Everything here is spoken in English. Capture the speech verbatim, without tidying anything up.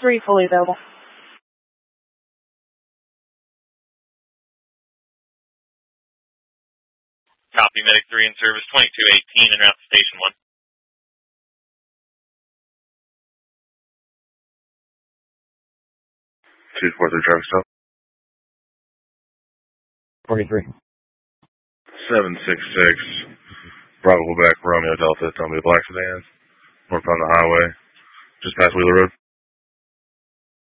three fully available. Copy, Medic three in service, twenty-two eighteen en route to Station one. two four three traffic stop. forty-three. seven six six, Bravo Quebec, Romeo Delta, tell me the black sedan, northbound the highway, just past Wheeler Road.